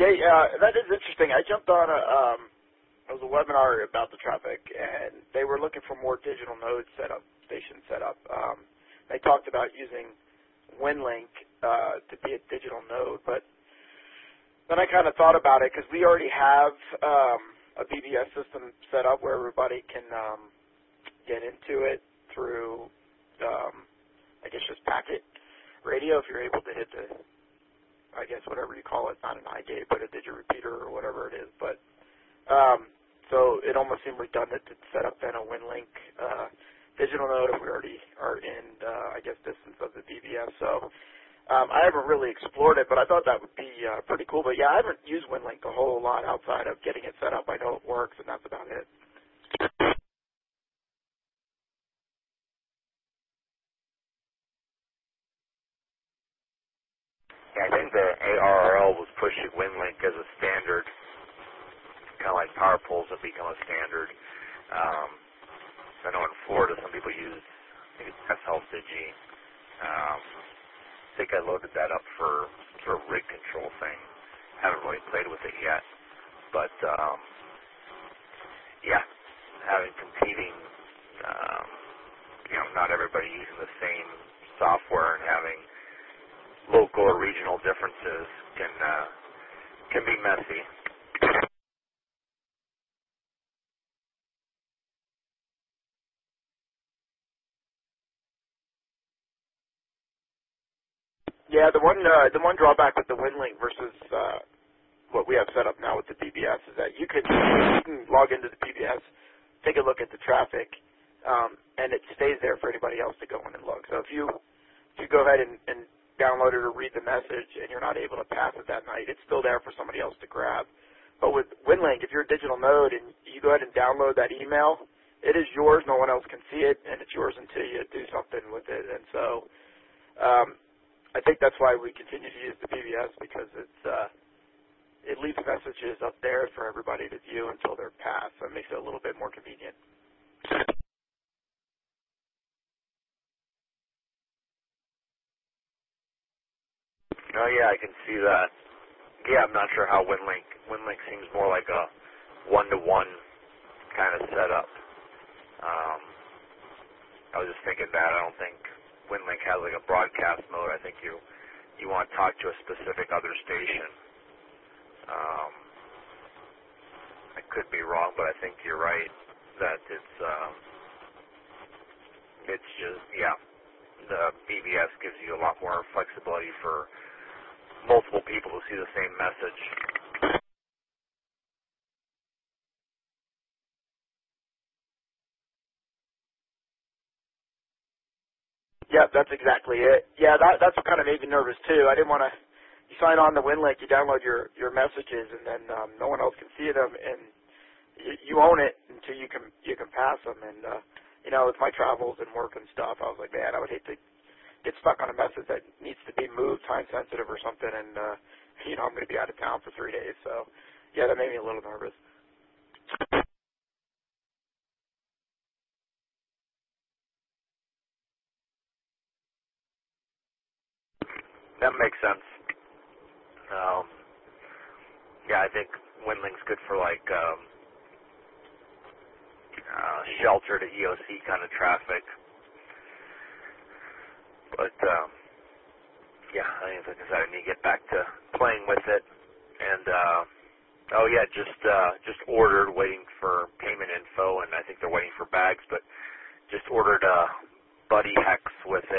Yeah, that is interesting. I jumped on it was a webinar about the traffic, and they were looking for more digital node setup, station setup. They talked about using WinLink to be a digital node, but then I kind of thought about it because we already have a BBS system set up where everybody can get into it through, I guess, just packet radio if you're able to hit the, I guess, whatever you call it, not an iGate, but a digit repeater or whatever it is. But so it almost seemed redundant to set up then a WinLink digital node if we already are in, I guess, distance of the BBS. So I haven't really explored it, but I thought that would be pretty cool. But yeah, I haven't used WinLink a whole lot outside of getting it set up. I know it works, and that's about it. Yeah, I think the ARRL was pushing WinLink as a standard, kind of like power poles have become a standard. I know in Florida some people use, I think it's SL-Digi. I think I loaded that up for some sort of rig control thing. Haven't really played with it yet. But, yeah, having competing, not everybody using the same software and having local or regional differences can be messy. Yeah, the one drawback with the WinLink versus what we have set up now with the BBS is that you can log into the BBS, take a look at the traffic, and it stays there for anybody else to go in and look. So if you go ahead and download it or read the message and you're not able to pass it that night, it's still there for somebody else to grab. But with WinLink, if you're a digital node and you go ahead and download that email, it is yours. No one else can see it, and it's yours until you do something with it. And so I think that's why we continue to use the BBS, because it leaves messages up there for everybody to view until they're passed. So it makes it a little bit more convenient. Oh yeah, I can see that. Yeah, I'm not sure how WinLink seems more like a one-to-one kind of setup. I was just thinking that I don't think WinLink has like a broadcast mode. I think you want to talk to a specific other station. I could be wrong, but I think you're right that it's just, yeah, the BBS gives you a lot more flexibility for multiple people to see the same message. Yeah, that's exactly it. Yeah, that's what kind of made me nervous too. I didn't want to. You sign on to WinLink, you download your messages, and then no one else can see them, and you own it until you can pass them. And with my travels and work and stuff, I was like, man, I would hate to get stuck on a message that needs to be moved, time sensitive or something, and I'm going to be out of town for 3 days. So yeah, that made me a little nervous. That makes sense. Yeah, I think WinLink's good for like shelter to EOC kind of traffic. But yeah, I think, like I said, I need to get back to playing with it. And oh yeah, just ordered, waiting for payment info, and I think they're waiting for bags. But just ordered Buddy Hex with